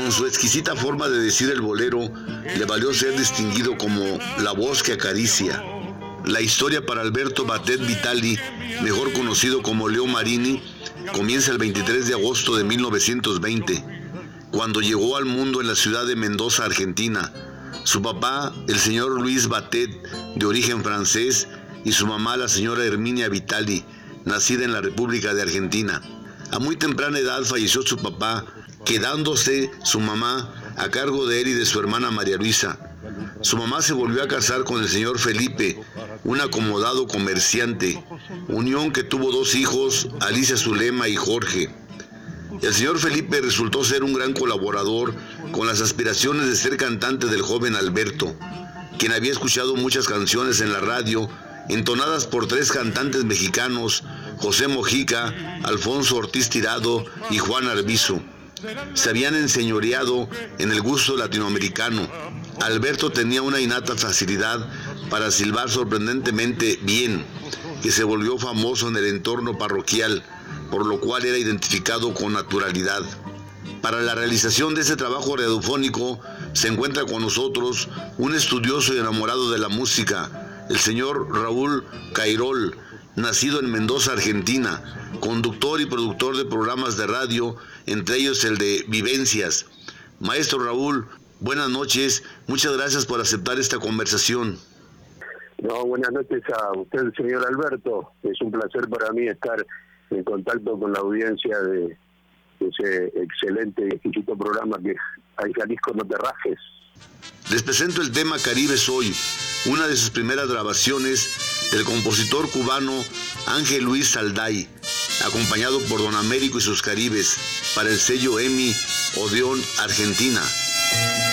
Con su exquisita forma de decir el bolero, le valió ser distinguido como la voz que acaricia. La historia para Alberto Batet Vitali, mejor conocido como Leo Marini, comienza el 23 de agosto de 1920, cuando llegó al mundo en la ciudad de Mendoza, Argentina. Su papá, el señor Luis Batet, de origen francés, y su mamá, la señora Herminia Vitali, nacida en la República de Argentina. A muy temprana edad falleció su papá, quedándose su mamá a cargo de él y de su hermana María Luisa. Su mamá se volvió a casar con el señor Felipe, un acomodado comerciante, unión que tuvo 2 hijos, Alicia Zulema y Jorge. El señor Felipe resultó ser un gran colaborador con las aspiraciones de ser cantante del joven Alberto, quien había escuchado muchas canciones en la radio, entonadas por 3 cantantes mexicanos, José Mojica, Alfonso Ortiz Tirado y Juan Arbizu. Se habían enseñoreado en el gusto latinoamericano. Alberto tenía una innata facilidad para silbar sorprendentemente bien, que se volvió famoso en el entorno parroquial, por lo cual era identificado con naturalidad. Para la realización de este trabajo radiofónico se encuentra con nosotros un estudioso y enamorado de la música, el señor Raúl Cairol, nacido en Mendoza, Argentina, conductor y productor de programas de radio, entre ellos el de Vivencias. Maestro Raúl, buenas noches, muchas gracias por aceptar esta conversación. No, buenas noches a usted, señor Alberto. Es un placer para mí estar en contacto con la audiencia de ese excelente y exquisito programa que hay Jalisco No Te Rajes. Les presento el tema Caribe Soy, una de sus primeras grabaciones del compositor cubano Ángel Luis Salday, acompañado por Don Américo y sus Caribes, para el sello EMI Odeón Argentina.